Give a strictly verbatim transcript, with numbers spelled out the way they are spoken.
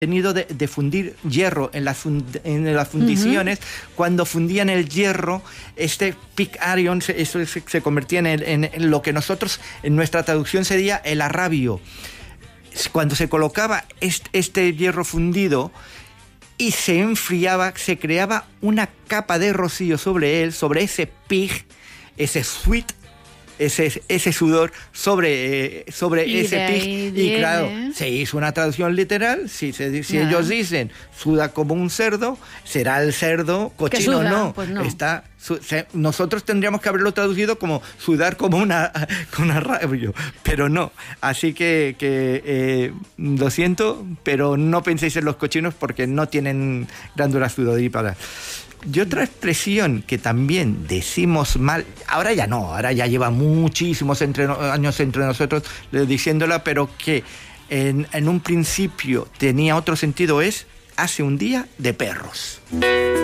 tenido de, de fundir hierro en las, fund, en las fundiciones. Uh-huh. Cuando fundían el hierro, este pig iron, eso se, se convertía en, el, en, en lo que nosotros, en nuestra traducción sería el arrabio. Cuando se colocaba este, este hierro fundido y se enfriaba, se creaba una capa de rocío sobre él, sobre ese pig, ese sweat, Ese, ese sudor sobre, eh, sobre y ese pig. Y claro, viene. se hizo una traducción literal. Si, se, si no. ellos dicen suda como un cerdo, será el cerdo cochino. Suda, no. pues no. Está, su, se, nosotros tendríamos que haberlo traducido como sudar como una con arrabio, pero no. Así que, que eh, lo siento, pero no penséis en los cochinos porque no tienen glándulas sudoríparas. Y otra expresión que también decimos mal, ahora ya no, ahora ya lleva muchísimos entre, años entre nosotros diciéndola, pero que en, en un principio tenía otro sentido, es hace un día de perros.